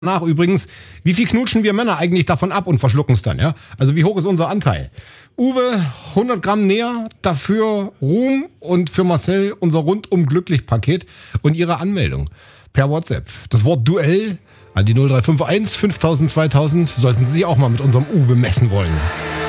nach übrigens, wie viel knutschen wir Männer eigentlich davon ab und verschlucken es dann, ja? Also wie hoch ist unser Anteil? Uwe, 100 Gramm näher, dafür Ruhm und für Marcel unser rundum glücklich Paket und ihre Anmeldung per WhatsApp. Das Wort Duell an die 0351 5000 2000 sollten Sie sich auch mal mit unserem Uwe messen wollen.